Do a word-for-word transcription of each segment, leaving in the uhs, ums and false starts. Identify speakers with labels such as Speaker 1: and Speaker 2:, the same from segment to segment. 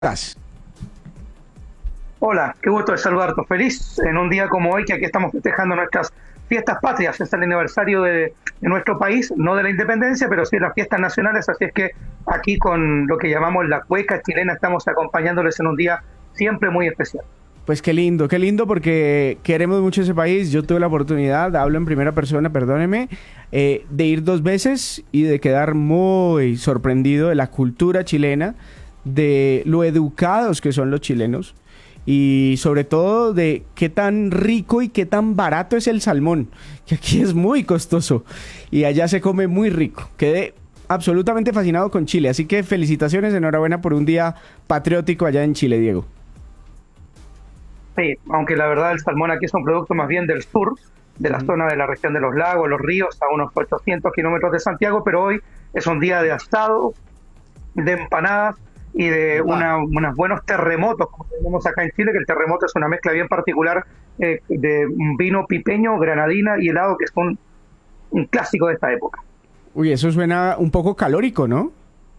Speaker 1: estás?
Speaker 2: Hola, qué gusto de saludarte. Feliz en un día como hoy, que aquí estamos festejando nuestras fiestas patrias. Es el aniversario de, de nuestro país, no de la independencia, pero sí de las fiestas nacionales. Así es que aquí con lo que llamamos la cueca chilena estamos acompañándoles en un día siempre muy especial.
Speaker 1: Pues qué lindo, qué lindo, porque queremos mucho ese país. Yo tuve la oportunidad, hablo en primera persona, perdóneme, eh, de ir dos veces y de quedar muy sorprendido de la cultura chilena, de lo educados que son los chilenos y sobre todo de qué tan rico y qué tan barato es el salmón, que aquí es muy costoso y allá se come muy rico. Quedé absolutamente fascinado con Chile, así que felicitaciones, enhorabuena por un día patriótico allá en Chile, Diego.
Speaker 2: Sí, aunque la verdad el salmón aquí es un producto más bien del sur, de la zona de la región de los lagos, los ríos, a unos ochocientos kilómetros de Santiago, pero hoy es un día de asado, de empanadas y de una, unos buenos terremotos, como tenemos acá en Chile, que el terremoto es una mezcla bien particular eh, de un vino pipeño, granadina y helado, que es un, un clásico de esta época.
Speaker 1: Uy, eso suena un poco calórico, ¿no?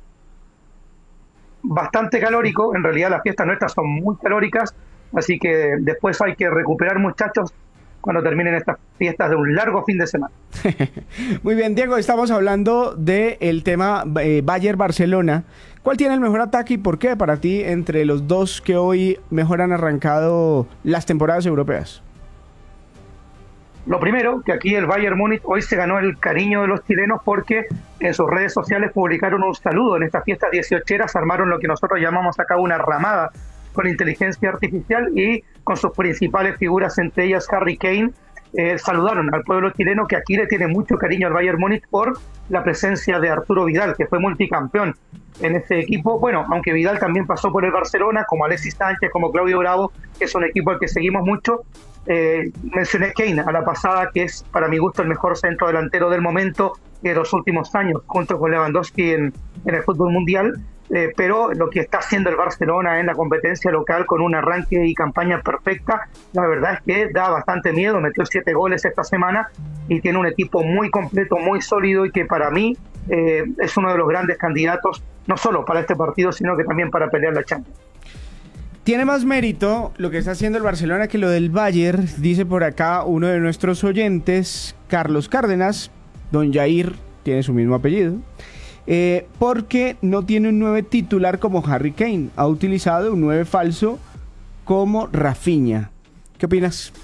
Speaker 2: Bastante calórico, en realidad las fiestas nuestras son muy calóricas, así que después hay que recuperar, muchachos, cuando terminen estas fiestas de un largo fin de semana.
Speaker 1: Muy bien, Diego, estamos hablando del tema eh, Bayern-Barcelona. ¿Cuál tiene el mejor ataque y por qué para ti entre los dos que hoy mejor han arrancado las temporadas europeas?
Speaker 2: Lo primero, que aquí el Bayern Múnich hoy se ganó el cariño de los chilenos porque en sus redes sociales publicaron un saludo. En estas fiestas dieciocheras armaron lo que nosotros llamamos acá una ramada con inteligencia artificial y con sus principales figuras, entre ellas Harry Kane, eh, saludaron al pueblo chileno, que aquí le tiene mucho cariño al Bayern Múnich por la presencia de Arturo Vidal, que fue multicampeón en ese equipo. Bueno, aunque Vidal también pasó por el Barcelona, como Alexis Sánchez, como Claudio Bravo, que es un equipo al que seguimos mucho. Eh, mencioné Kane a la pasada, que es para mi gusto el mejor centro delantero del momento de los últimos años, junto con Lewandowski en, en el fútbol mundial. Eh, pero lo que está haciendo el Barcelona en la competencia local con un arranque y campaña perfecta, la verdad es que da bastante miedo. Metió siete goles esta semana y tiene un equipo muy completo, muy sólido, y que para mí eh, es uno de los grandes candidatos, no solo para este partido, sino que también para pelear la Champions.
Speaker 1: Tiene más mérito lo que está haciendo el Barcelona que lo del Bayern, dice por acá uno de nuestros oyentes, Carlos Cárdenas. Don Jair tiene su mismo apellido. Eh, porque no tiene un nueve titular como Harry Kane, ha utilizado un nueve falso como Rafinha. ¿Qué opinas?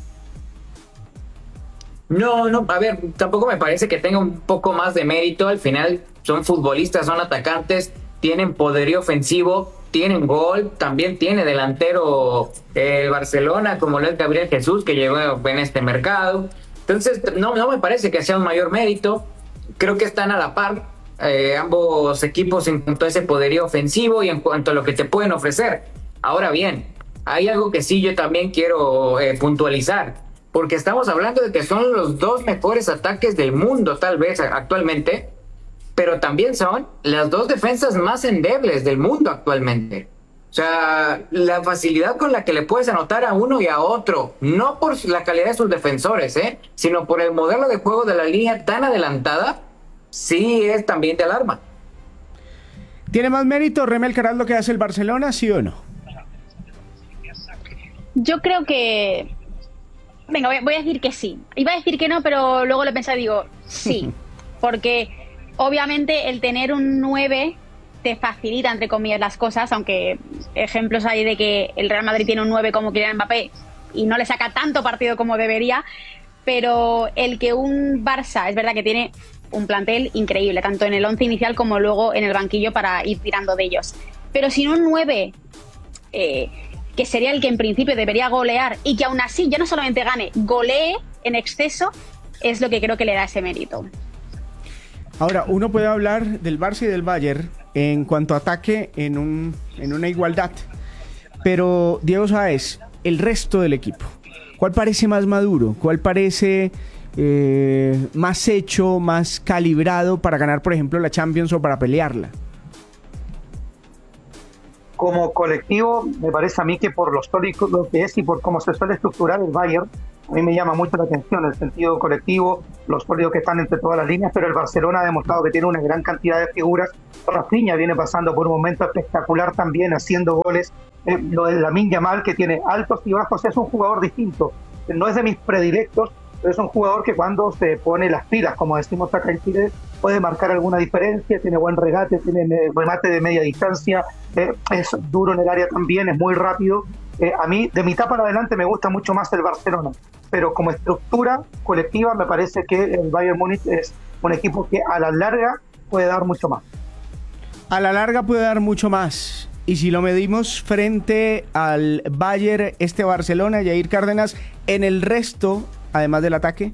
Speaker 3: No, no, a ver, tampoco me parece que tenga un poco más de mérito. Al final son futbolistas, son atacantes, tienen poderío ofensivo, tienen gol, también tiene delantero eh, el Barcelona, como lo es Gabriel Jesús, que llegó en este mercado. Entonces no, no me parece que sea un mayor mérito. Creo que están a la par Eh, ambos equipos en cuanto a ese poderío ofensivo y en cuanto a lo que te pueden ofrecer. Ahora bien, hay algo que sí yo también quiero eh, puntualizar, porque estamos hablando de que son los dos mejores ataques del mundo tal vez actualmente, pero también son las dos defensas más endebles del mundo actualmente. O sea, la facilidad con la que le puedes anotar a uno y a otro, no por la calidad de sus defensores, ¿eh? sino por el modelo de juego de la línea tan adelantada, sí es también de alarma.
Speaker 1: ¿Tiene más mérito Remy Alcaraz lo que hace el Barcelona, sí o no?
Speaker 4: Yo creo que... Venga, voy a decir que sí. Iba a decir que no, pero luego le pensé y digo sí. Porque obviamente el tener un nueve te facilita, entre comillas, las cosas, aunque ejemplos hay de que el Real Madrid tiene un nueve como Kylian Mbappé y no le saca tanto partido como debería, pero el que un Barça, es verdad que tiene un plantel increíble, tanto en el once inicial como luego en el banquillo para ir tirando de ellos. Pero sin un nueve, eh, que sería el que en principio debería golear, y que aún así ya no solamente gane, golee en exceso, es lo que creo que le da ese mérito.
Speaker 1: Ahora, uno puede hablar del Barça y del Bayern en cuanto a ataque en, un, en una igualdad, pero Diego Sáez, el resto del equipo, ¿cuál parece más maduro? ¿Cuál parece... Eh, más hecho, más calibrado para ganar, por ejemplo, la Champions o para pelearla?
Speaker 2: Como colectivo, me parece a mí que por lo histórico lo que es y por cómo se suele estructurar el Bayern, A mí me llama mucho la atención el sentido colectivo, los sólidos que están entre todas las líneas, pero el Barcelona ha demostrado que tiene una gran cantidad de figuras. Rafinha viene pasando por un momento espectacular también, haciendo goles. Eh, lo de Lamine Yamal, que tiene altos y bajos, es un jugador distinto. No es de mis predilectos, pero es un jugador que cuando se pone las pilas, como decimos acá en Chile, puede marcar alguna diferencia, tiene buen regate, tiene remate de media distancia, eh, es duro en el área también, es muy rápido. Eh, a mí, de mitad para adelante, me gusta mucho más el Barcelona, pero como estructura colectiva me parece que el Bayern Múnich es un equipo que a la larga puede dar mucho más.
Speaker 1: A la larga puede dar mucho más. Y si lo medimos frente al Bayern, este Barcelona, Jair Cárdenas, en el resto, además del ataque.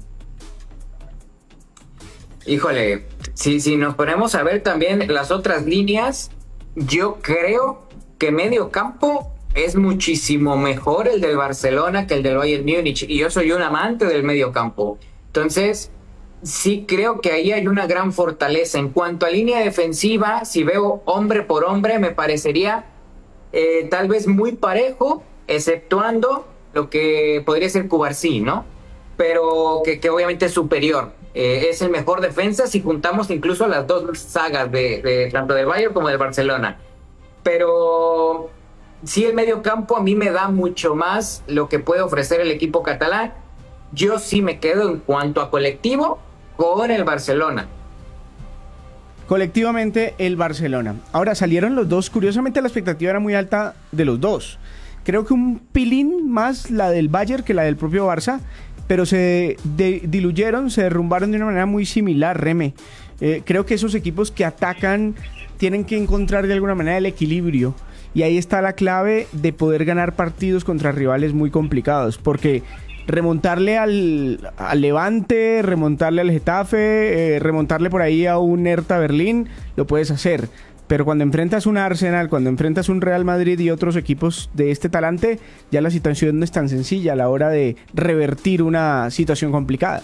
Speaker 3: Híjole, si, si nos ponemos a ver también las otras líneas, yo creo que medio campo es muchísimo mejor el del Barcelona que el del Bayern Múnich, y yo soy un amante del medio campo. Entonces, sí creo que ahí hay una gran fortaleza. En cuanto a línea defensiva, si veo hombre por hombre, me parecería eh, tal vez muy parejo, exceptuando lo que podría ser Cubarsí, ¿no? Pero que, que obviamente es superior. Eh, es el mejor defensa si juntamos incluso las dos sagas, de, de tanto del Bayern como del Barcelona. Pero sí, el medio campo a mí me da mucho más lo que puede ofrecer el equipo catalán. Yo sí me quedo en cuanto a colectivo con el Barcelona.
Speaker 1: Colectivamente el Barcelona. Ahora salieron los dos, curiosamente la expectativa era muy alta de los dos. Creo que un pilín más la del Bayern que la del propio Barça, pero se de, diluyeron, se derrumbaron de una manera muy similar, Reme. Eh, creo que esos equipos que atacan tienen que encontrar de alguna manera el equilibrio. Y ahí está la clave de poder ganar partidos contra rivales muy complicados, porque remontarle al, al Levante, remontarle al Getafe, eh, remontarle por ahí a un Hertha Berlín, lo puedes hacer. Pero cuando enfrentas un Arsenal, cuando enfrentas un Real Madrid y otros equipos de este talante, ya la situación no es tan sencilla a la hora de revertir una situación complicada.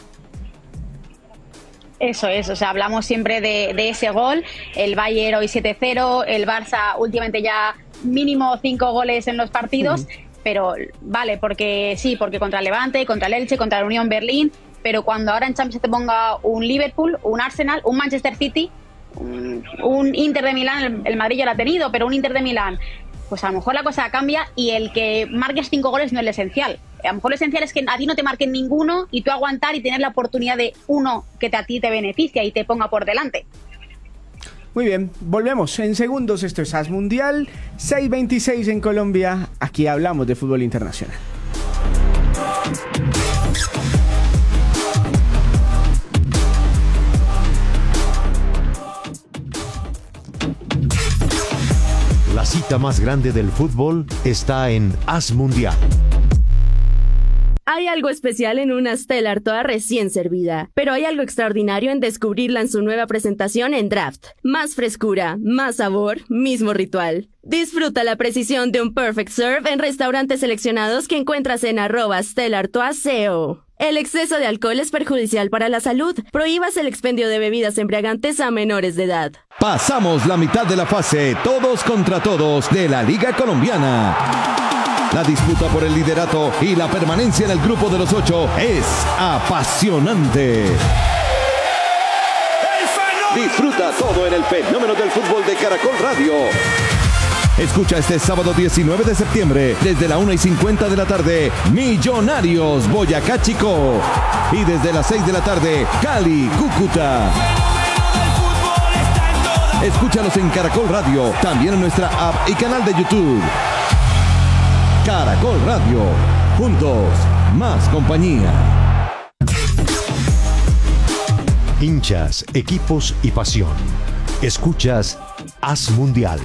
Speaker 4: Eso es, o sea, hablamos siempre de, de ese gol, el Bayern hoy siete cero, el Barça últimamente ya mínimo cinco goles en los partidos, uh-huh. Pero vale, porque sí, porque contra el Levante, contra el Elche, contra la Unión Berlín, pero cuando ahora en Champions te ponga un Liverpool, un Arsenal, un Manchester City, un, un Inter de Milán, el, el Madrid ya lo ha tenido, pero un Inter de Milán, pues a lo mejor la cosa cambia y el que marques cinco goles no es lo esencial. A lo mejor lo esencial es que a ti no te marquen ninguno y tú aguantar y tener la oportunidad de uno que te, a ti te beneficia y te ponga por delante.
Speaker 1: Muy bien, volvemos en segundos. Esto es As Mundial, seis veintiséis en Colombia. Aquí hablamos de fútbol internacional.
Speaker 5: La cita más grande del fútbol está en As Mundial.
Speaker 6: Hay algo especial en una Stella Artois recién servida, pero hay algo extraordinario en descubrirla en su nueva presentación en Draft. Más frescura, más sabor, mismo ritual. Disfruta la precisión de un Perfect Serve en restaurantes seleccionados que encuentras en arroba Stella Artois C O. El exceso de alcohol es perjudicial para la salud. Prohíbas el expendio de bebidas embriagantes a menores de edad.
Speaker 7: Pasamos la mitad de la fase, todos contra todos, de la Liga Colombiana. La disputa por el liderato y la permanencia en el grupo de los ocho es apasionante. Disfruta todo en el fenómeno del fútbol de Caracol Radio. Escucha este sábado diecinueve de septiembre, desde la una y cincuenta de la tarde, Millonarios Boyacá Chicó. Y desde las seis de la tarde, Cali Cúcuta. Escúchanos en Caracol Radio, también en nuestra app y canal de YouTube. Caracol Radio, juntos, más compañía.
Speaker 5: Hinchas, equipos y pasión. Escuchas As Mundial.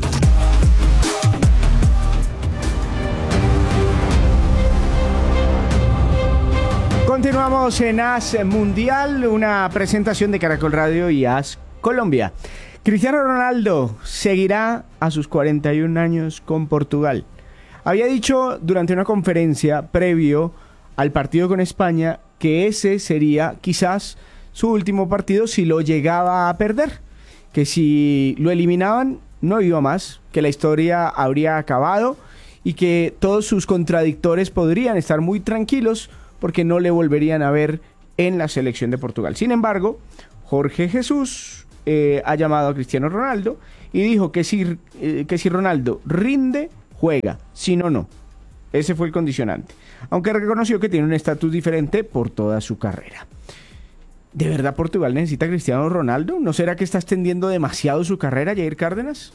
Speaker 1: Continuamos en As Mundial, una presentación de Caracol Radio y As Colombia. Cristiano Ronaldo seguirá a sus cuarenta y un años con Portugal. Había dicho durante una conferencia previo al partido con España que ese sería quizás su último partido si lo llegaba a perder, que si lo eliminaban no iba más, que la historia habría acabado y que todos sus contradictores podrían estar muy tranquilos porque no le volverían a ver en la selección de Portugal. Sin embargo, Jorge Jesús eh, ha llamado a Cristiano Ronaldo y dijo que si, eh, que si Ronaldo rinde, juega, si no, no. Ese fue el condicionante, aunque reconoció que tiene un estatus diferente por toda su carrera. ¿De verdad Portugal necesita a Cristiano Ronaldo? ¿No será que está extendiendo demasiado su carrera, Jair Cárdenas?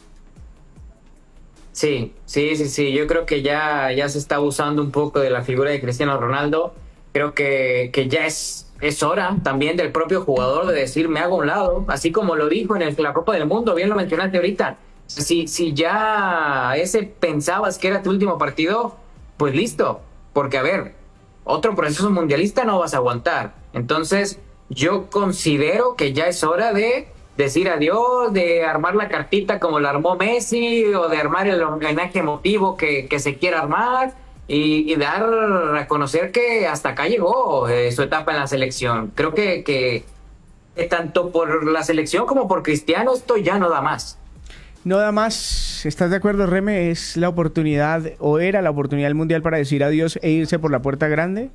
Speaker 3: Sí, sí, sí, sí. Yo creo que ya, ya se está abusando un poco de la figura de Cristiano Ronaldo. Creo que, que ya es, es hora también del propio jugador de decir, me hago a un lado, así como lo dijo en el, la Copa del Mundo, bien lo mencionaste ahorita. Si, si ya ese pensabas que era tu último partido, pues listo, porque a ver, otro proceso mundialista no vas a aguantar. Entonces, yo considero que ya es hora de decir adiós, de armar la cartita como la armó Messi, o de armar el homenaje emotivo que, que se quiera armar, y, y dar a conocer que hasta acá llegó eh, su etapa en la selección. Creo que, que, que tanto por la selección como por Cristiano esto ya no da más.
Speaker 1: No da más, ¿estás de acuerdo, Reme? ¿Es la oportunidad, o era la oportunidad del Mundial para decir adiós e irse por la puerta grande?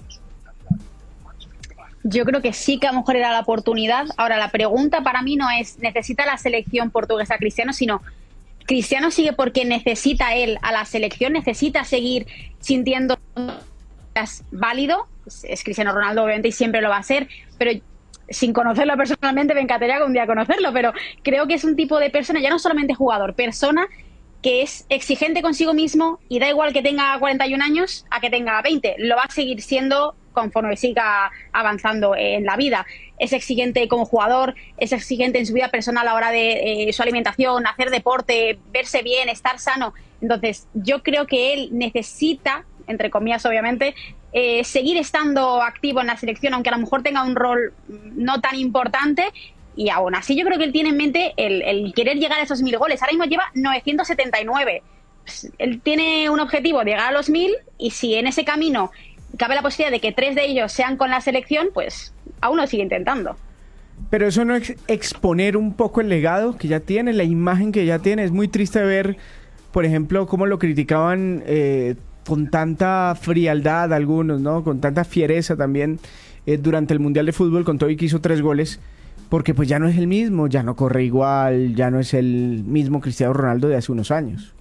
Speaker 4: Yo creo que sí, que a lo mejor era la oportunidad. Ahora, la pregunta para mí no es ¿necesita la selección portuguesa a Cristiano?, sino ¿Cristiano sigue porque necesita él a la selección? ¿Necesita seguir sintiendo válido? Es Cristiano Ronaldo, obviamente, y siempre lo va a ser, pero sin conocerlo personalmente me encantaría un día conocerlo, pero creo que es un tipo de persona, ya no solamente jugador, persona que es exigente consigo mismo, y da igual que tenga cuarenta y un años a que tenga veinte, lo va a seguir siendo conforme siga avanzando en la vida. Es exigente como jugador, es exigente en su vida personal a la hora de eh, su alimentación, hacer deporte, verse bien, estar sano. Entonces, yo creo que él necesita, entre comillas obviamente, eh, seguir estando activo en la selección, aunque a lo mejor tenga un rol no tan importante. Y aún así yo creo que él tiene en mente el, el querer llegar a esos mil goles. Ahora mismo lleva novecientos setenta y nueve. Pues él tiene un objetivo de llegar a los mil, y si en ese camino cabe la posibilidad de que tres de ellos sean con la selección, pues aún lo sigue intentando.
Speaker 1: Pero eso no es exponer un poco el legado que ya tiene, la imagen que ya tiene. Es muy triste ver, por ejemplo, cómo lo criticaban eh, con tanta frialdad algunos, ¿no? Con tanta fiereza también eh, durante el Mundial de Fútbol, con todo y que hizo tres goles. Porque pues ya no es el mismo, ya no corre igual, ya no es el mismo Cristiano Ronaldo de hace unos años.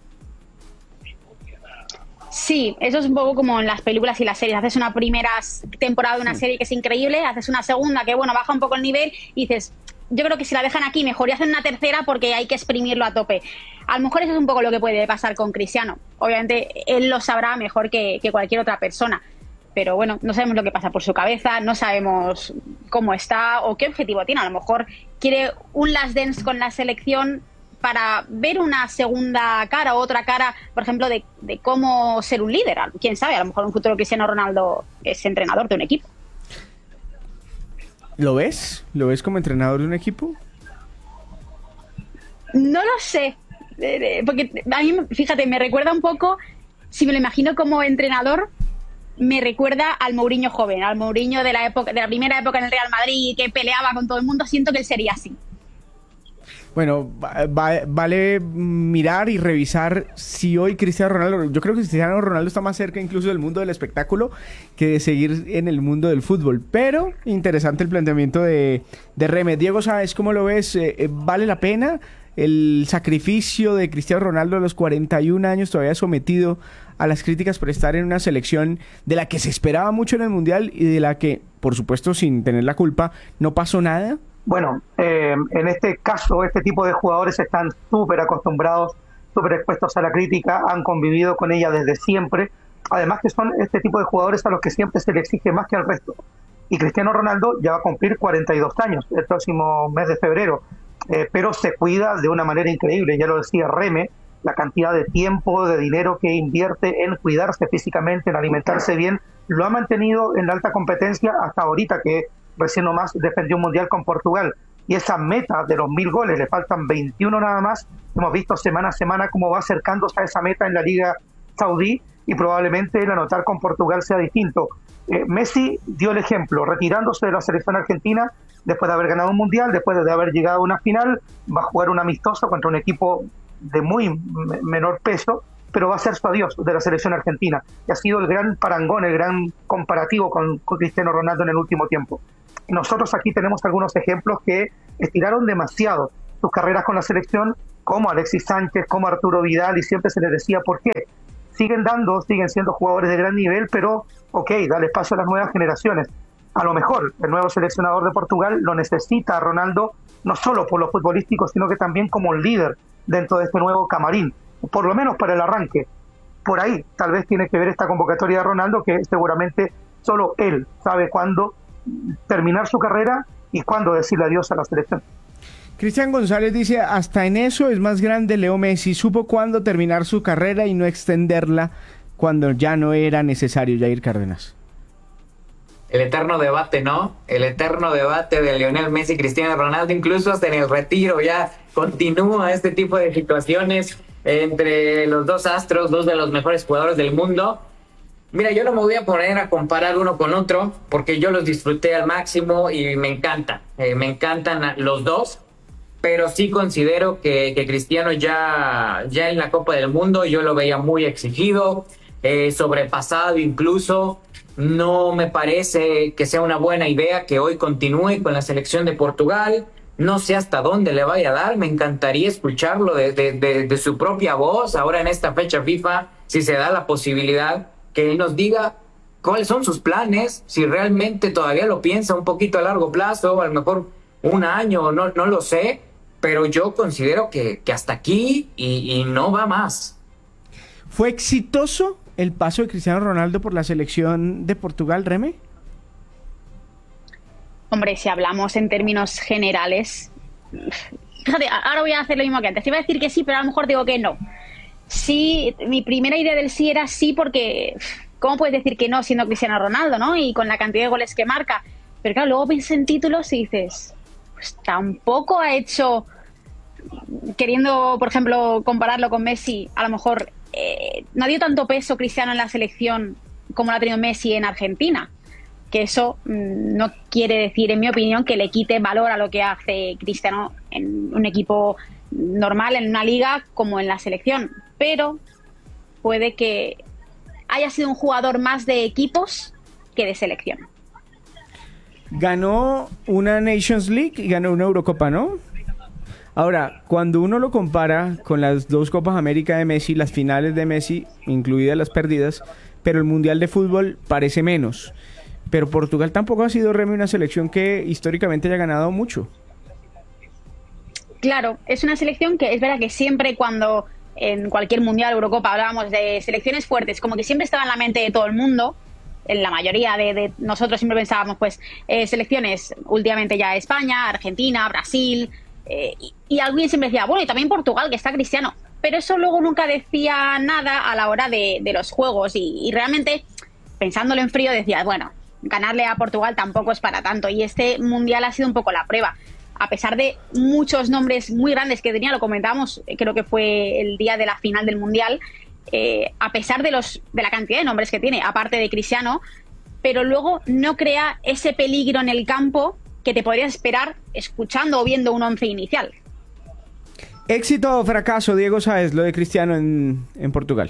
Speaker 4: Sí, eso es un poco como en las películas y las series. Haces una primera temporada de una serie que es increíble, haces una segunda que, bueno, baja un poco el nivel, y dices, yo creo que si la dejan aquí mejor, y hacen una tercera porque hay que exprimirlo a tope. A lo mejor eso es un poco lo que puede pasar con Cristiano. Obviamente él lo sabrá mejor que, que cualquier otra persona. Pero bueno, no sabemos lo que pasa por su cabeza, no sabemos cómo está o qué objetivo tiene. A lo mejor quiere un last dance con la selección para ver una segunda cara o otra cara, por ejemplo, de, de cómo ser un líder. Quién sabe, a lo mejor en un futuro Cristiano Ronaldo es entrenador de un equipo.
Speaker 1: ¿Lo ves? ¿Lo ves como entrenador de un equipo?
Speaker 4: No lo sé, porque a mí, fíjate, me recuerda un poco, si me lo imagino como entrenador, me recuerda al Mourinho joven, al Mourinho de la época, de la primera época en el Real Madrid, que peleaba con todo el mundo. Siento que él sería así.
Speaker 1: Bueno, va, va, vale mirar y revisar si hoy Cristiano Ronaldo, yo creo que Cristiano Ronaldo está más cerca incluso del mundo del espectáculo que de seguir en el mundo del fútbol. Pero interesante el planteamiento de, de Reme. Diego, ¿sabes cómo lo ves? Eh, ¿Vale la pena el sacrificio de Cristiano Ronaldo a los cuarenta y un años, todavía sometido a las críticas por estar en una selección de la que se esperaba mucho en el Mundial y de la que, por supuesto, sin tener la culpa, no pasó nada?
Speaker 2: Bueno, eh, en este caso, este tipo de jugadores están súper acostumbrados, súper expuestos a la crítica, han convivido con ella desde siempre. Además que son este tipo de jugadores a los que siempre se le exige más que al resto. Y Cristiano Ronaldo ya va a cumplir cuarenta y dos años el próximo mes de febrero, eh, pero se cuida de una manera increíble. Ya lo decía Reme, la cantidad de tiempo, de dinero que invierte en cuidarse físicamente, en alimentarse bien, lo ha mantenido en la alta competencia hasta ahorita, que recién nomás defendió un mundial con Portugal. Y esa meta de los mil goles, le faltan veintiuno nada más. Hemos visto semana a semana cómo va acercándose a esa meta en la Liga Saudí, y probablemente el anotar con Portugal sea distinto. Eh, Messi dio el ejemplo, retirándose de la selección argentina después de haber ganado un mundial, después de haber llegado a una final, va a jugar un amistoso contra un equipo de muy menor peso, pero va a ser su adiós de la selección argentina. Y ha sido el gran parangón, el gran comparativo con, con Cristiano Ronaldo en el último tiempo. Nosotros aquí tenemos algunos ejemplos que estiraron demasiado sus carreras con la selección, como Alexis Sánchez, como Arturo Vidal, y siempre se les decía por qué. Siguen dando, siguen siendo jugadores de gran nivel, pero ok, dale espacio a las nuevas generaciones. A lo mejor el nuevo seleccionador de Portugal lo necesita a Ronaldo, no solo por lo futbolístico, sino que también como líder dentro de este nuevo camarín, por lo menos para el arranque. Por ahí tal vez tiene que ver esta convocatoria de Ronaldo, que seguramente solo él sabe cuándo terminar su carrera y cuándo decirle adiós a la selección.
Speaker 1: Cristian González dice, hasta en eso es más grande Leo Messi, supo cuándo terminar su carrera y no extenderla cuando ya no era necesario. Jair Cárdenas.
Speaker 3: El eterno debate, ¿no? El eterno debate de Lionel Messi y Cristiano Ronaldo, incluso hasta en el retiro ya continúa este tipo de situaciones entre los dos astros, dos de los mejores jugadores del mundo. Mira, yo no me voy a poner a comparar uno con otro porque yo los disfruté al máximo y me encanta, eh, me encantan los dos, pero sí considero que, que Cristiano ya, ya en la Copa del Mundo yo lo veía muy exigido, eh, sobrepasado incluso. No me parece que sea una buena idea que hoy continúe con la selección de Portugal. No sé hasta dónde le vaya a dar. Me encantaría escucharlo de, de, de, de su propia voz ahora en esta fecha FIFA, si se da la posibilidad, que él nos diga cuáles son sus planes, si realmente todavía lo piensa un poquito a largo plazo, a lo mejor un año, no, no lo sé, pero yo considero que, que hasta aquí y, y no va más.
Speaker 1: ¿Fue exitoso el paso de Cristiano Ronaldo por la selección de Portugal, Reme?
Speaker 4: Hombre, si hablamos en términos generales, fíjate, ahora voy a hacer lo mismo que antes. Te iba a decir que sí, pero a lo mejor digo que no. Sí, mi primera idea del sí era sí, porque ¿cómo puedes decir que no siendo Cristiano Ronaldo, ¿no? Y con la cantidad de goles que marca. Pero claro, luego piensas en títulos y dices, pues tampoco ha hecho, queriendo, por ejemplo, compararlo con Messi, a lo mejor eh, no dio tanto peso Cristiano en la selección como lo ha tenido Messi en Argentina. Que eso mmm, no quiere decir, en mi opinión, que le quite valor a lo que hace Cristiano en un equipo normal, en una liga como en la selección. Pero puede que haya sido un jugador más de equipos que de selección.
Speaker 1: Ganó una Nations League y ganó una Eurocopa, ¿no? Ahora, cuando uno lo compara con las dos Copas América de Messi, las finales de Messi, incluidas las perdidas, pero el Mundial de Fútbol parece menos. Pero Portugal tampoco ha sido, Remy, una selección que históricamente haya ganado mucho.
Speaker 4: Claro, es una selección que es verdad que siempre cuando en cualquier Mundial, Eurocopa, hablábamos de selecciones fuertes, como que siempre estaba en la mente de todo el mundo. En la mayoría de, de nosotros siempre pensábamos, pues, eh, selecciones, últimamente ya España, Argentina, Brasil, eh, y, y alguien siempre decía, bueno, y también Portugal, que está Cristiano. Pero eso luego nunca decía nada a la hora de, de los juegos y, y realmente, pensándolo en frío, decías, bueno, ganarle a Portugal tampoco es para tanto, y este Mundial ha sido un poco la prueba. A pesar de muchos nombres muy grandes que tenía, lo comentábamos, creo que fue el día de la final del Mundial, eh, a pesar de los de la cantidad de nombres que tiene, aparte de Cristiano, pero luego no crea ese peligro en el campo que te podrías esperar escuchando o viendo un once inicial.
Speaker 1: ¿Éxito o fracaso, Diego Sáez, lo de Cristiano en, en Portugal?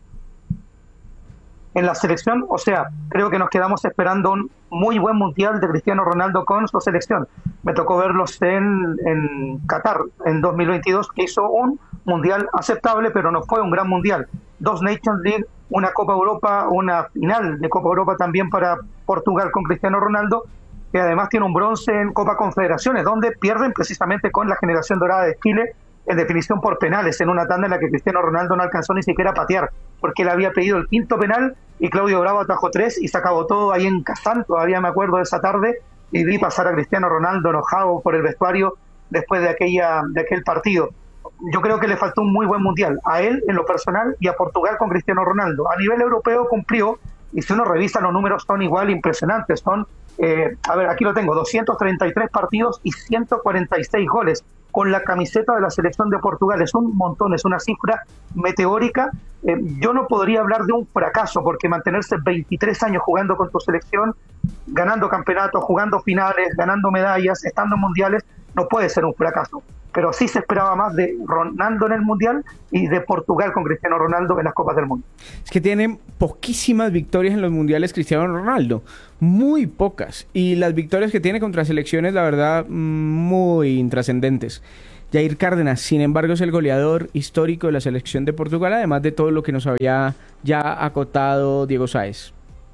Speaker 2: En la selección, o sea, creo que nos quedamos esperando un muy buen mundial de Cristiano Ronaldo con su selección. Me tocó verlos en, en Qatar en dos mil veintidós, que hizo un mundial aceptable, pero no fue un gran mundial. Dos Nations League, una Copa Europa, una final de Copa Europa también para Portugal con Cristiano Ronaldo, que además tiene un bronce en Copa Confederaciones, donde pierden precisamente con la generación dorada de Chile, en definición por penales, en una tanda en la que Cristiano Ronaldo no alcanzó ni siquiera a patear, porque él había pedido el quinto penal y Claudio Bravo atajó tres y se acabó todo ahí en Kazán. Todavía me acuerdo de esa tarde y vi pasar a Cristiano Ronaldo enojado por el vestuario después de aquella de aquel partido. Yo creo que le faltó un muy buen mundial, a él en lo personal y a Portugal con Cristiano Ronaldo. A nivel europeo cumplió, y si uno revisa los números son igual impresionantes, son, eh, a ver, aquí lo tengo, doscientos treinta y tres partidos y ciento cuarenta y seis goles con la camiseta de la selección de Portugal. Es un montón, es una cifra meteórica. Eh, yo no podría hablar de un fracaso, porque mantenerse veintitrés años jugando con tu selección, ganando campeonatos, jugando finales, ganando medallas, estando en mundiales, no puede ser un fracaso. pero sí se esperaba más de Ronaldo en el Mundial y de Portugal con Cristiano Ronaldo en las Copas del Mundo.
Speaker 1: Es que tienen poquísimas victorias en los Mundiales Cristiano Ronaldo, muy pocas, y las victorias que tiene contra selecciones, la verdad, muy intrascendentes. Jair Cárdenas, sin embargo, es el goleador histórico de la selección de Portugal, además de todo lo que nos había ya acotado Diego Sáez.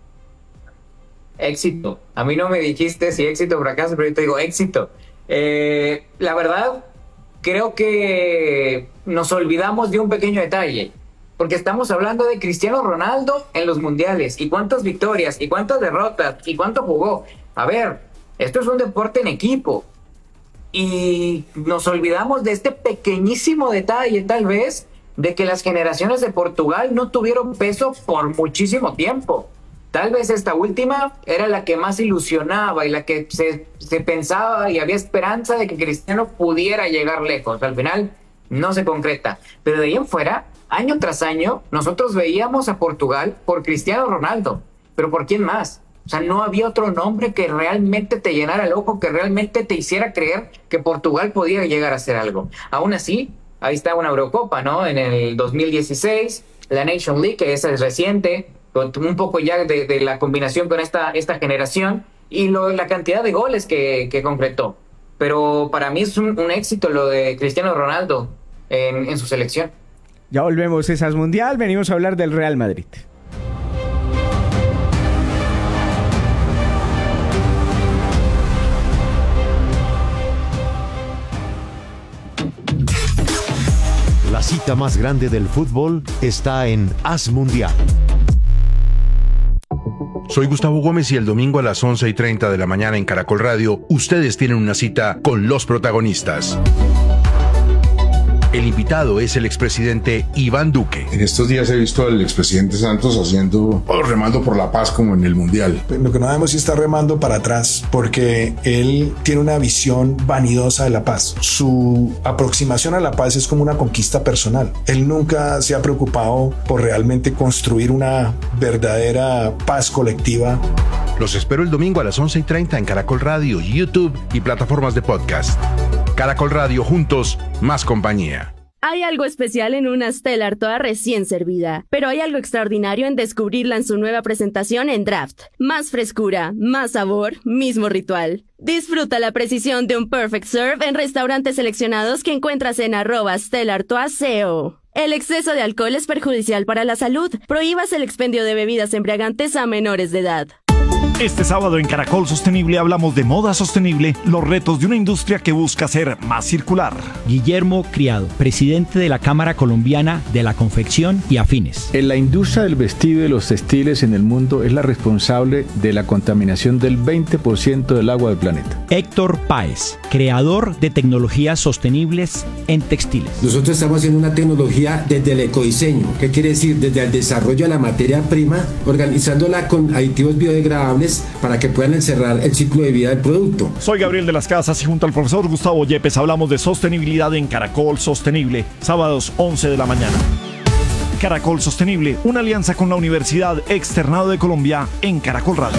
Speaker 3: Éxito. A mí no me dijiste si éxito o fracaso, pero yo te digo éxito. Eh, la verdad, creo que nos olvidamos de un pequeño detalle, porque estamos hablando de Cristiano Ronaldo en los mundiales, y cuántas victorias, y cuántas derrotas, y cuánto jugó. A ver, esto es un deporte en equipo, y nos olvidamos de este pequeñísimo detalle, tal vez, de que las generaciones de Portugal no tuvieron peso por muchísimo tiempo. Tal vez esta última era la que más ilusionaba y la que se, se pensaba y había esperanza de que Cristiano pudiera llegar lejos. Al final no se concreta. Pero de ahí en fuera, año tras año, nosotros veíamos a Portugal por Cristiano Ronaldo. ¿Pero por quién más? O sea, no había otro nombre que realmente te llenara el ojo, que realmente te hiciera creer que Portugal podía llegar a hacer algo. Aún así, ahí está una Eurocopa, ¿no? En el dos mil dieciséis, la Nation League, que esa es reciente, un poco ya de, de la combinación con esta, esta generación, y lo, la cantidad de goles que, que concretó. Pero para mí es un, un éxito lo de Cristiano Ronaldo en, en su selección.
Speaker 1: Ya volvemos, esas Mundial, venimos a hablar del Real Madrid.
Speaker 5: La cita más grande del fútbol está en As Mundial.
Speaker 8: Soy Gustavo Gómez y el domingo a las once y treinta de la mañana en Caracol Radio, ustedes tienen una cita con los protagonistas. El invitado es el expresidente Iván Duque.
Speaker 9: En estos días he visto al expresidente Santos haciendo, oh, remando por la paz como en el Mundial.
Speaker 10: Lo que no sabemos si está remando para atrás, porque él tiene una visión vanidosa de la paz. Su aproximación a la paz es como una conquista personal. Él nunca se ha preocupado por realmente construir una verdadera paz colectiva.
Speaker 8: Los espero el domingo a las once y treinta en Caracol Radio, YouTube y plataformas de podcast. Caracol Radio, juntos, más compañía.
Speaker 6: Hay algo especial en una Stellar toda recién servida, pero hay algo extraordinario en descubrirla en su nueva presentación en Draft. Más frescura, más sabor, mismo ritual. Disfruta la precisión de un Perfect Serve en restaurantes seleccionados que encuentras en arroba Stellar toda C O. El exceso de alcohol es perjudicial para la salud. Prohíbas el expendio de bebidas embriagantes a menores de edad.
Speaker 11: Este sábado en Caracol Sostenible hablamos de moda sostenible, los retos de una industria que busca ser más circular.
Speaker 12: Guillermo Criado, presidente de la Cámara Colombiana de la Confección y Afines.
Speaker 13: En la industria del vestido y de los textiles en el mundo es la responsable de la contaminación del veinte por ciento del agua del planeta.
Speaker 12: Héctor Páez, creador de tecnologías sostenibles en textiles.
Speaker 14: Nosotros estamos haciendo una tecnología desde el ecodiseño. ¿Qué quiere decir? Desde el desarrollo de la materia prima, organizándola con aditivos biodegradables para que puedan encerrar el ciclo de vida del producto.
Speaker 11: Soy Gabriel de las Casas y junto al profesor Gustavo Yepes hablamos de sostenibilidad en Caracol Sostenible, sábados once de la mañana. Caracol Sostenible, una alianza con la Universidad Externado de Colombia en Caracol Radio.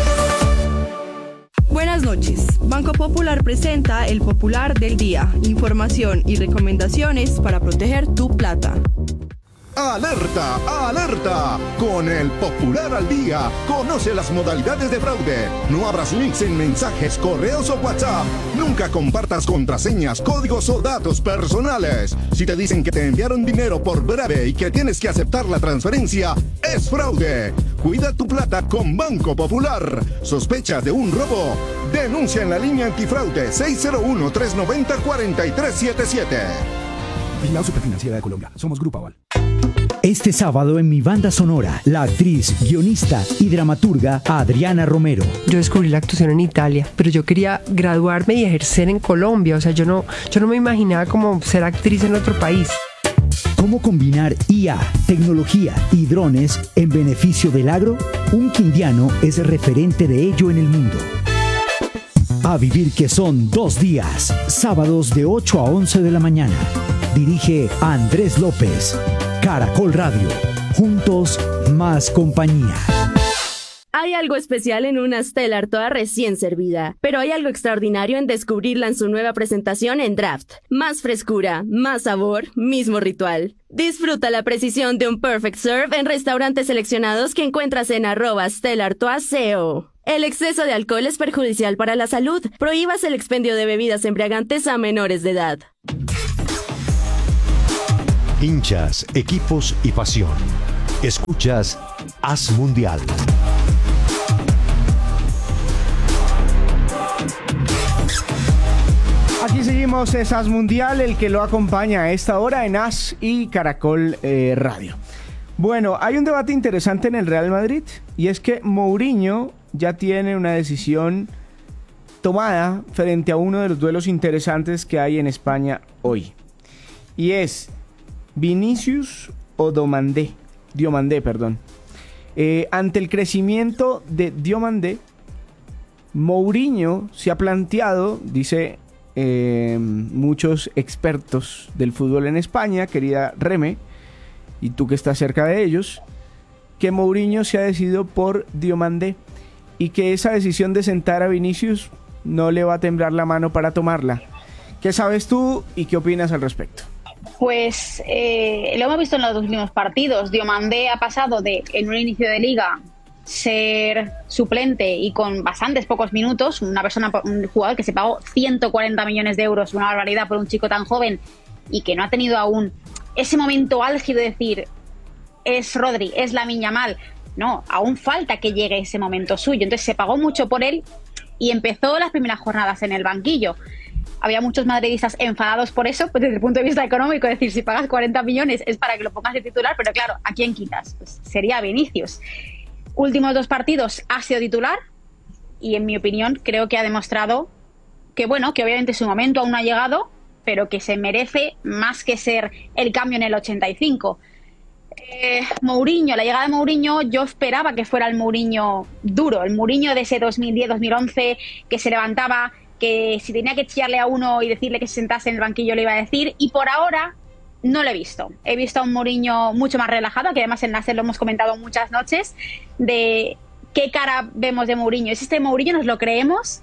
Speaker 15: Buenas noches. Banco Popular presenta el Popular del Día. Información y recomendaciones para proteger tu plata.
Speaker 16: ¡Alerta! ¡Alerta! Con el Popular al Día, conoce las modalidades de fraude. No abras links en mensajes, correos o WhatsApp. Nunca compartas contraseñas, códigos o datos personales. Si te dicen que te enviaron dinero por breve y que tienes que aceptar la transferencia, es fraude. Cuida tu plata con Banco Popular. ¿Sospechas de un robo? Denuncia en la línea antifraude seis cero uno, tres nueve cero, cuatro tres siete siete.
Speaker 17: Vigilado Superfinanciera de Colombia. Somos Grupo Aval.
Speaker 18: Este sábado en mi banda sonora, la actriz, guionista y dramaturga Adriana Romero.
Speaker 19: Yo descubrí la actuación en Italia, pero yo quería graduarme y ejercer en Colombia. O sea, yo no, yo no me imaginaba como ser actriz en otro país.
Speaker 18: ¿Cómo combinar I A, tecnología y drones en beneficio del agro? Un quindiano es referente de ello en el mundo. A vivir que son dos días, sábados de ocho a once de la mañana. Dirige Andrés López. Caracol Radio. Juntos, más compañía.
Speaker 6: Hay algo especial en una Stellar toda recién servida, pero hay algo extraordinario en descubrirla en su nueva presentación en Draft. Más frescura, más sabor, mismo ritual. Disfruta la precisión de un Perfect Serve en restaurantes seleccionados que encuentras en arroba Stellar Toa C E O. El exceso de alcohol es perjudicial para la salud. Prohíbas el expendio de bebidas embriagantes a menores de edad.
Speaker 5: Hinchas, equipos y pasión. Escuchas Haz Mundial.
Speaker 1: Aquí seguimos, es Haz Mundial, el que lo acompaña a esta hora en Haz y Caracol eh, Radio. Bueno, hay un debate interesante en el Real Madrid y es que Mourinho ya tiene una decisión tomada frente a uno de los duelos interesantes que hay en España hoy. Y es Vinicius o Diomandé, Diomandé, perdón. Eh, ante el crecimiento de Diomandé, Mourinho se ha planteado, dice eh, muchos expertos del fútbol en España, querida Reme, y tú que estás cerca de ellos, que Mourinho se ha decidido por Diomandé y que esa decisión de sentar a Vinicius no le va a temblar la mano para tomarla. ¿Qué sabes tú y qué opinas al respecto?
Speaker 4: Pues eh, lo hemos visto en los dos últimos partidos. Diomandé ha pasado de, en un inicio de liga, ser suplente y con bastantes pocos minutos, una persona, un jugador que se pagó ciento cuarenta millones de euros, una barbaridad por un chico tan joven y que no ha tenido aún ese momento álgido de decir, es Rodri, es Lamine Yamal. No, aún falta que llegue ese momento suyo. Entonces se pagó mucho por él y empezó las primeras jornadas en el banquillo. Había muchos madridistas enfadados por eso, pues desde el punto de vista económico, es decir, si pagas cuarenta millones es para que lo pongas de titular, pero claro, ¿a quién quitas? Pues sería Vinicius. Últimos dos partidos ha sido titular y en mi opinión creo que ha demostrado que bueno, que obviamente su momento aún no ha llegado, pero que se merece más que ser el cambio en el ochenta y cinco. Eh, Mourinho, la llegada de Mourinho, yo esperaba que fuera el Mourinho duro, el Mourinho de ese dos mil diez dos mil once, que se levantaba, que si tenía que chillarle a uno y decirle que se sentase en el banquillo le iba a decir, y por ahora no lo he visto. He visto a un Mourinho mucho más relajado, que además en la SER lo hemos comentado muchas noches, de qué cara vemos de Mourinho. ¿Es este Mourinho? ¿Nos lo creemos?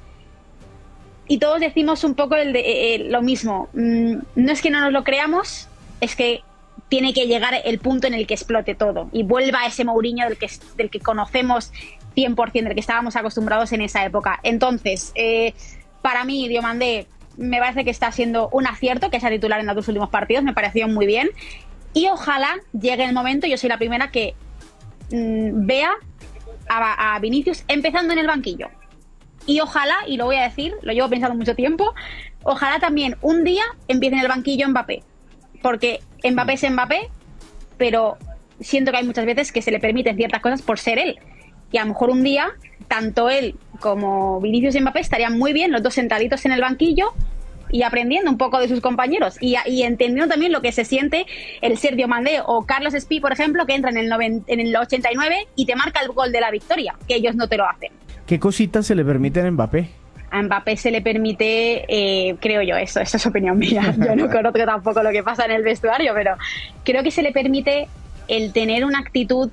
Speaker 4: Y todos decimos un poco el de, eh, lo mismo. Mm, no es que no nos lo creamos, es que tiene que llegar el punto en el que explote todo y vuelva a ese Mourinho del que, del que conocemos cien por ciento, del que estábamos acostumbrados en esa época. Entonces, eh, para mí, Diomandé me parece que está siendo un acierto que sea titular en los dos últimos partidos, me pareció muy bien. Y ojalá llegue el momento, yo soy la primera que mmm, vea a, a Vinicius empezando en el banquillo. Y ojalá, y lo voy a decir, lo llevo pensando mucho tiempo, ojalá también un día empiece en el banquillo Mbappé. Porque Mbappé es Mbappé, pero siento que hay muchas veces que se le permiten ciertas cosas por ser él. Y a lo mejor un día, tanto él como Vinicius y Mbappé estarían muy bien, los dos sentaditos en el banquillo y aprendiendo un poco de sus compañeros y, y entendiendo también lo que se siente el ser Diomandé o Carlos Espí, por ejemplo, que entra en el, noventa, en el ochenta y nueve y te marca el gol de la victoria, que ellos no te lo hacen.
Speaker 1: ¿Qué cositas se le permiten a Mbappé?
Speaker 4: A Mbappé se le permite, eh, creo yo, eso, eso es opinión mía, yo no conozco tampoco lo que pasa en el vestuario, pero creo que se le permite el tener una actitud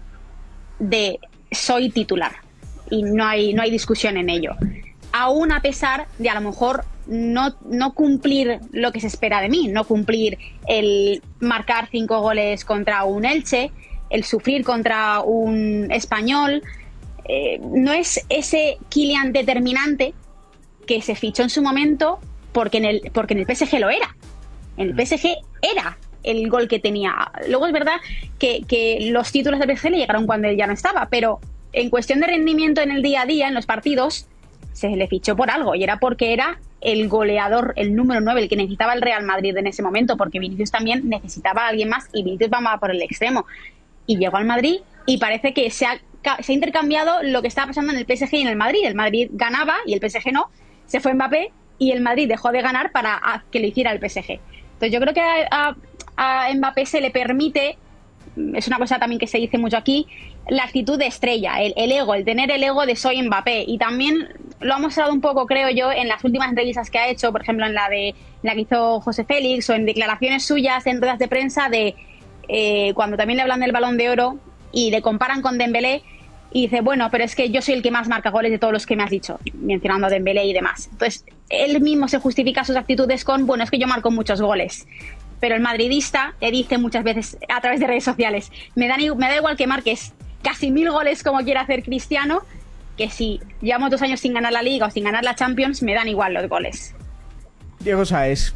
Speaker 4: de soy titular y no hay, no hay discusión en ello, aún a pesar de a lo mejor no, no cumplir lo que se espera de mí, no cumplir el marcar cinco goles contra un Elche, el sufrir contra un Español, eh, no es ese Kylian determinante que se fichó en su momento porque en el, porque en el P S G lo era. En el P S G era el gol que tenía. Luego es verdad que, que los títulos del P S G le llegaron cuando él ya no estaba, pero en cuestión de rendimiento en el día a día, en los partidos, se le fichó por algo y era porque era el goleador, el número nueve, el que necesitaba el Real Madrid en ese momento, porque Vinicius también necesitaba a alguien más y Vinicius va por el extremo. Y llegó al Madrid y parece que se ha, se ha intercambiado lo que estaba pasando en el P S G y en el Madrid. El Madrid ganaba y el P S G no. Se fue Mbappé y el Madrid dejó de ganar para que lo hiciera el P S G. Entonces yo creo que a, a, a Mbappé se le permite, es una cosa también que se dice mucho aquí, la actitud de estrella, el, el ego, el tener el ego de soy Mbappé. Y también lo ha mostrado un poco, creo yo, en las últimas entrevistas que ha hecho, por ejemplo en la de la que hizo José Félix o en declaraciones suyas en ruedas de prensa de eh, cuando también le hablan del Balón de Oro y le comparan con Dembélé, Y dice, bueno, pero es que yo soy el que más marca goles de todos los que me has dicho, mencionando a Dembélé y demás. Entonces, él mismo se justifica sus actitudes con, bueno, es que yo marco muchos goles. Pero el madridista le dice muchas veces a través de redes sociales, me da, me da igual que marques casi mil goles como quiera hacer Cristiano, que si llevamos dos años sin ganar la Liga o sin ganar la Champions, me dan igual los goles.
Speaker 1: Diego Sáez.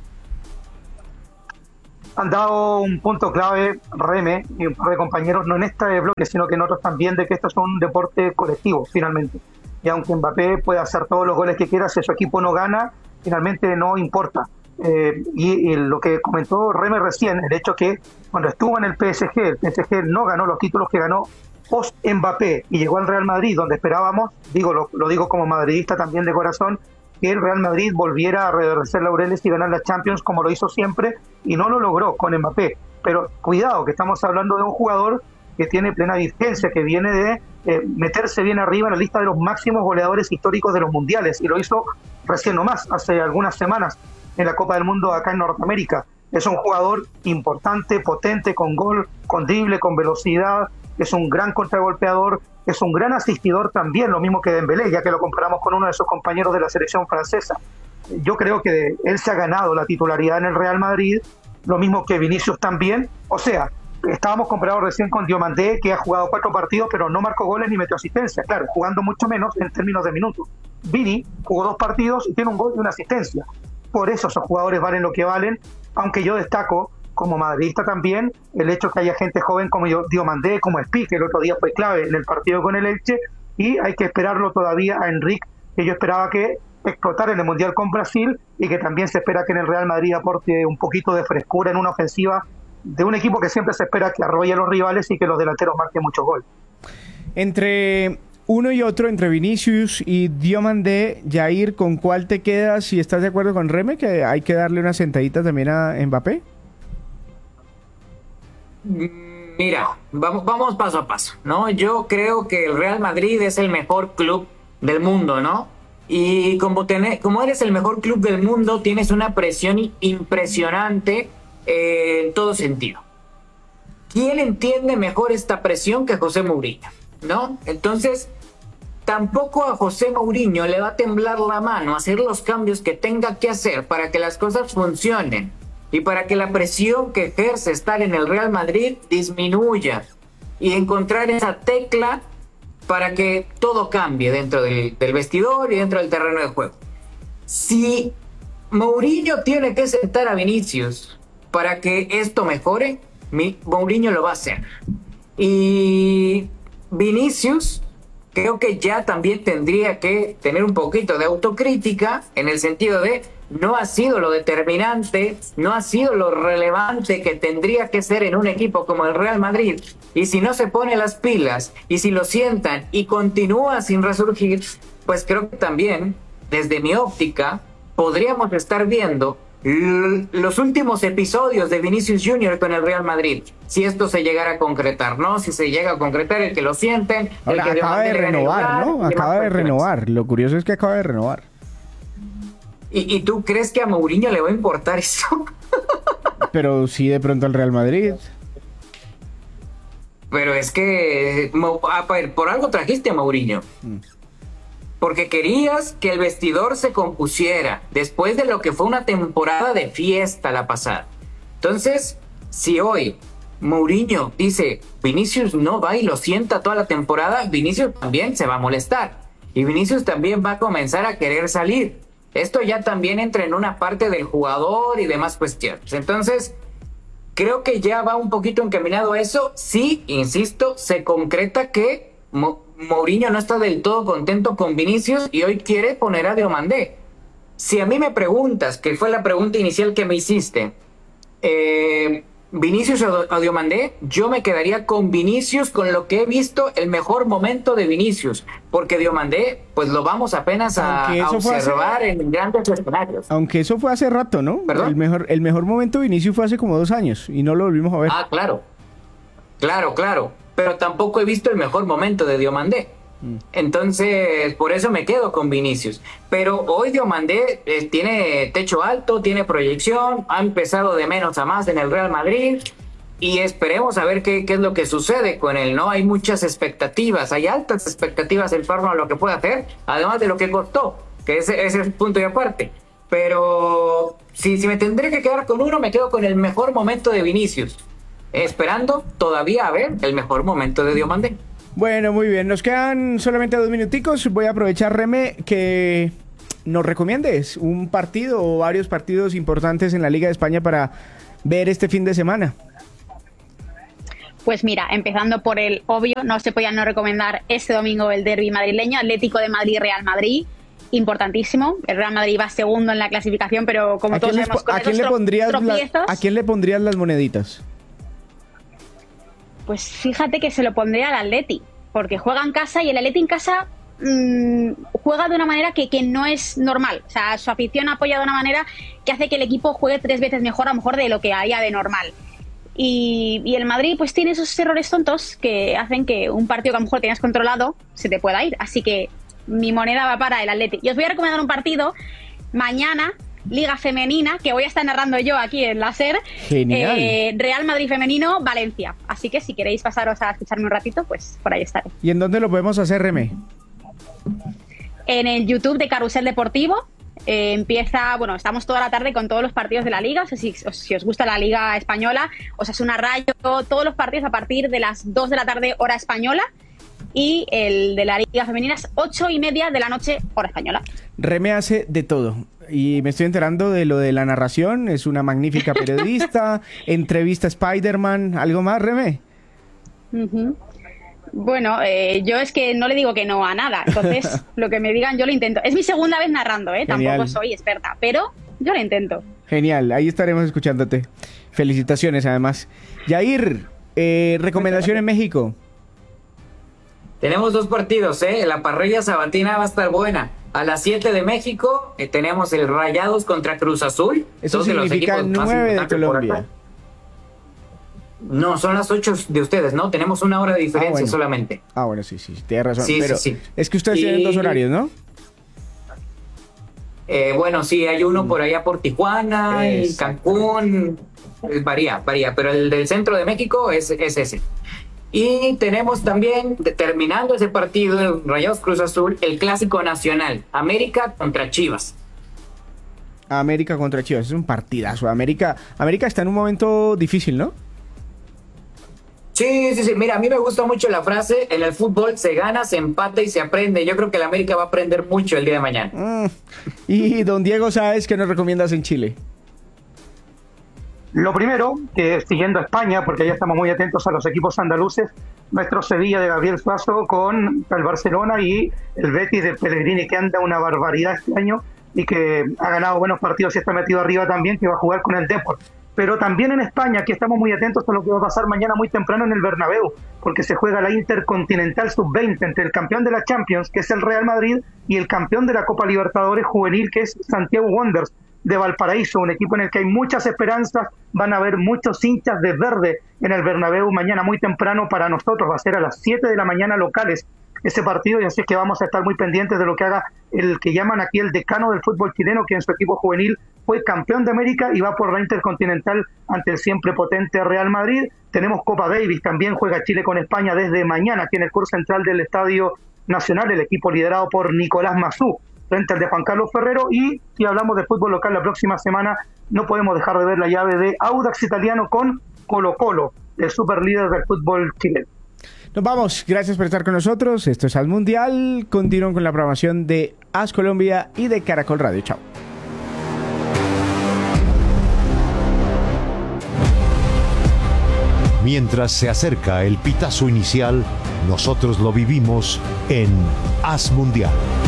Speaker 2: Han dado un punto clave Reme y un par de compañeros, no en este bloque, sino que en otros también, de que esto es un deporte colectivo, finalmente. Y aunque Mbappé puede hacer todos los goles que quiera, si su equipo no gana, finalmente no importa. Eh, y, y lo que comentó Reme recién, el hecho que cuando estuvo en el P S G, el P S G no ganó los títulos que ganó post Mbappé y llegó al Real Madrid, donde esperábamos, digo lo, lo digo como madridista también de corazón, que el Real Madrid volviera a reverdecer laureles y ganar la Champions como lo hizo siempre, y no lo logró con Mbappé. Pero cuidado, que estamos hablando de un jugador que tiene plena vigencia, que viene de eh, meterse bien arriba en la lista de los máximos goleadores históricos de los mundiales, y lo hizo recién nomás, hace algunas semanas, en la Copa del Mundo acá en Norteamérica. Es un jugador importante, potente, con gol, con drible, con velocidad, es un gran contragolpeador, es un gran asistidor también, lo mismo que Dembélé, ya que lo comparamos con uno de sus compañeros de la selección francesa. Yo creo que él se ha ganado la titularidad en el Real Madrid, lo mismo que Vinicius también. O sea, estábamos comparados recién con Diomandé, que ha jugado cuatro partidos, pero no marcó goles ni metió asistencia. Claro, jugando mucho menos en términos de minutos. Vini jugó dos partidos y tiene un gol y una asistencia. Por eso esos jugadores valen lo que valen, aunque yo destaco, como madridista también, el hecho que haya gente joven como Diomandé, como Espi, que el otro día fue clave en el partido con el Elche, y hay que esperarlo todavía a Enrique, que yo esperaba que explotara en el Mundial con Brasil, y que también se espera que en el Real Madrid aporte un poquito de frescura en una ofensiva de un equipo que siempre se espera que arrolle a los rivales y que los delanteros marquen muchos goles.
Speaker 1: Entre uno y otro, entre Vinicius y Diomandé, Jair, ¿con cuál te quedas? Si estás de acuerdo con Reme, que hay que darle una sentadita también a Mbappé.
Speaker 3: Mira, vamos, vamos paso a paso, ¿no? Yo creo que el Real Madrid es el mejor club del mundo, ¿no? Y como, tener, como eres el mejor club del mundo, tienes una presión impresionante eh, en todo sentido. ¿Quién entiende mejor esta presión que José Mourinho, ¿no? Entonces, tampoco a José Mourinho le va a temblar la mano hacer los cambios que tenga que hacer para que las cosas funcionen y para que la presión que ejerce estar en el Real Madrid disminuya, y encontrar esa tecla para que todo cambie dentro del, del vestidor y dentro del terreno de juego. Si Mourinho tiene que sentar a Vinicius para que esto mejore, mi, Mourinho lo va a hacer. Y Vinicius creo que ya también tendría que tener un poquito de autocrítica, en el sentido de no ha sido lo determinante, no ha sido lo relevante que tendría que ser en un equipo como el Real Madrid. Y si no se pone las pilas, y si lo sientan y continúa sin resurgir, pues creo que también, desde mi óptica, podríamos estar viendo l- los últimos episodios de Vinicius Junior con el Real Madrid, si esto se llegara a concretar, ¿no? Si se llega a concretar, el que lo sienten, el
Speaker 1: Ahora,
Speaker 3: que
Speaker 1: acaba de renovar, ¿no? Acaba de renovar. Lo curioso es que acaba de renovar.
Speaker 3: ¿Y, ¿Y tú crees que a Mourinho le va a importar eso?
Speaker 1: Pero sí, de pronto al Real Madrid.
Speaker 3: Pero es que a ver, por algo trajiste a Mourinho. Mm. Porque querías que el vestidor se compusiera después de lo que fue una temporada de fiesta la pasada. Entonces, si hoy Mourinho dice Vinicius no va y lo sienta toda la temporada, Vinicius también se va a molestar. Y Vinicius también va a comenzar a querer salir. Esto ya también entra en una parte del jugador y demás cuestiones. Entonces, creo que ya va un poquito encaminado a eso. Sí, insisto, se concreta que Mo- Mourinho no está del todo contento con Vinicius y hoy quiere poner a Diomandé. Si a mí me preguntas, que fue la pregunta inicial que me hiciste, eh, Vinicius o Diomandé, yo me quedaría con Vinicius, con lo que he visto el mejor momento de Vinicius, porque Diomandé pues lo vamos apenas a, a observar hace, en grandes escenarios.
Speaker 1: Aunque eso fue hace rato, ¿no? ¿Perdón? El mejor, el mejor momento de Vinicius fue hace como dos años y no lo volvimos a ver.
Speaker 3: Ah, claro, claro, claro, pero tampoco he visto el mejor momento de Diomandé. Entonces, por eso me quedo con Vinicius. Pero hoy Diomandé eh, tiene techo alto, tiene proyección, ha empezado de menos a más en el Real Madrid y esperemos a ver qué, qué es lo que sucede con él, ¿no? Hay muchas expectativas, hay altas expectativas en torno a lo que puede hacer, además de lo que costó, que ese, ese es el punto y aparte. Pero si, si me tendré que quedar con uno, me quedo con el mejor momento de Vinicius, esperando todavía a ver el mejor momento de Diomandé.
Speaker 1: Bueno, muy bien, nos quedan solamente dos minuticos. Voy a aprovechar, Reme, que nos recomiendes un partido o varios partidos importantes en la Liga de España para ver este fin de semana.
Speaker 4: Pues mira, empezando por el obvio, no se podía no recomendar este domingo el derbi madrileño, Atlético de Madrid-Real Madrid, importantísimo. El Real Madrid va segundo en la clasificación, pero como todos sabemos, con
Speaker 1: ¿a quién le pondrías la, ¿a quién le pondrías las moneditas?
Speaker 4: Pues fíjate que se lo pondría al Atleti, porque juega en casa y el Atleti en casa mmm, juega de una manera que, que no es normal. O sea, su afición apoya de una manera que hace que el equipo juegue tres veces mejor, a lo mejor de lo que haya de normal. Y, y el Madrid pues tiene esos errores tontos que hacen que un partido que a lo mejor tenías controlado se te pueda ir. Así que mi moneda va para el Atleti. Y os voy a recomendar un partido mañana, Liga Femenina, que voy a estar narrando yo aquí en la SER.
Speaker 1: Genial.
Speaker 4: Eh, Real Madrid Femenino, Valencia. Así que si queréis pasaros a escucharme un ratito, pues por ahí estaré.
Speaker 1: ¿Y en dónde lo podemos hacer, Reme?
Speaker 4: En el YouTube de Carrusel Deportivo. Eh, empieza, bueno, estamos toda la tarde con todos los partidos de la Liga. O sea, si, si os gusta la Liga Española, Osasuna Rayo, todos los partidos a partir de las dos de la tarde, hora española. Y el de la Liga Femenina es ocho y media de la noche, hora española.
Speaker 1: Reme hace de todo. Y me estoy enterando de lo de la narración. Es una magnífica periodista. Entrevista a Spider-Man. ¿Algo más, Reme?
Speaker 4: Uh-huh. Bueno, eh, yo es que no le digo que no a nada. Entonces, lo que me digan, yo lo intento. Es mi segunda vez narrando, ¿eh?
Speaker 1: Genial.
Speaker 4: Tampoco soy experta, pero yo lo intento.
Speaker 1: Genial, ahí estaremos escuchándote. Felicitaciones, además. Yair, eh, recomendación en México.
Speaker 3: Tenemos dos partidos, ¿eh? La parrilla sabatina va a estar buena. A las siete de México eh, tenemos el Rayados contra Cruz Azul.
Speaker 1: Eso significa nueve de Colombia.
Speaker 3: No, son las ocho de ustedes, ¿no? Tenemos una hora de diferencia ah, bueno. solamente.
Speaker 1: Ah, bueno, sí, sí, tienes razón.
Speaker 3: Sí,
Speaker 1: pero
Speaker 3: sí, sí.
Speaker 1: Es que ustedes y... tienen dos horarios, ¿no?
Speaker 3: Eh, bueno, sí, hay uno por allá por Tijuana, y Cancún, varía, varía, pero el del centro de México es, es ese. Y tenemos también, terminando ese partido de Rayados Cruz Azul, el Clásico Nacional, América contra Chivas.
Speaker 1: América contra Chivas, es un partidazo. América, América está en un momento difícil, ¿no?
Speaker 3: Sí, sí, sí. Mira, a mí me gusta mucho la frase, en el fútbol se gana, se empata y se aprende. Yo creo que el América va a aprender mucho el día de mañana.
Speaker 1: Mm. Y don Diego, ¿sabes qué nos recomiendas en Chile?
Speaker 2: Lo primero, que siguiendo a España, porque ya estamos muy atentos a los equipos andaluces, nuestro Sevilla de Gabriel Suazo con el Barcelona y el Betis de Pellegrini, que anda una barbaridad este año y que ha ganado buenos partidos y está metido arriba también, que va a jugar con el Depor. Pero también en España, aquí estamos muy atentos a lo que va a pasar mañana muy temprano en el Bernabéu, porque se juega la Intercontinental sub veinte entre el campeón de la Champions, que es el Real Madrid, y el campeón de la Copa Libertadores juvenil, que es Santiago Wanderers de Valparaíso, un equipo en el que hay muchas esperanzas. Van a haber muchos hinchas de verde en el Bernabéu mañana muy temprano para nosotros. Va a ser a las siete de la mañana locales ese partido, y así es que vamos a estar muy pendientes de lo que haga el que llaman aquí el decano del fútbol chileno, que en su equipo juvenil fue campeón de América y va por la Intercontinental ante el siempre potente Real Madrid. Tenemos Copa Davis, también juega Chile con España desde mañana aquí en el curso central del Estadio Nacional, el equipo liderado por Nicolás Mazú frente al de Juan Carlos Ferrero. Y si hablamos de fútbol local, la próxima semana no podemos dejar de ver la llave de Audax Italiano con Colo Colo, el superlíder del fútbol chileno.
Speaker 1: Nos vamos, gracias por estar con nosotros. Esto es As Mundial. Continúen con la programación de As Colombia y de Caracol Radio. Chao.
Speaker 5: Mientras se acerca el pitazo inicial, nosotros lo vivimos en As Mundial.